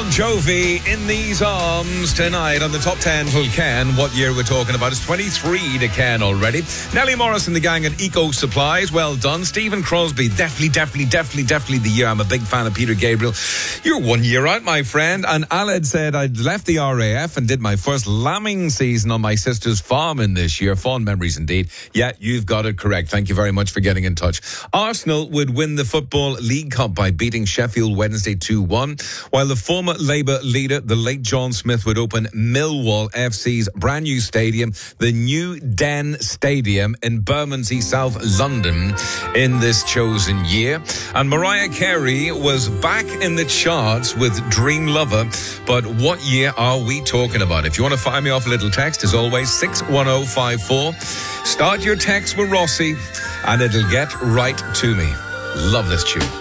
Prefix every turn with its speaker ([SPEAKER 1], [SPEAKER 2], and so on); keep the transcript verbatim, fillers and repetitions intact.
[SPEAKER 1] Jovi in these arms tonight on the top ten till Ken. What year we're talking about? It's twenty-three to Ken already. Nellie Morris and the gang at Eco Supplies. Well done. Stephen Crosby. Definitely, definitely, definitely, definitely the year. I'm a big fan of Peter Gabriel. You're one year out, my friend. And Aled said I'd left the R A F and did my first lambing season on my sister's farm in this year. Fond memories indeed. Yeah, you've got it correct. Thank you very much for getting in touch. Arsenal would win the Football League Cup by beating Sheffield Wednesday two one, while the former Labour leader, the late John Smith, would open Millwall F C's brand new stadium, the New Den Stadium in Bermondsey, South London, in this chosen year. And Mariah Carey was back in the charts with Dream Lover. But what year are we talking about? If you want to fire me off a little text, as always, six one oh five four. Start your text with Rossi and it'll get right to me. Love this tune.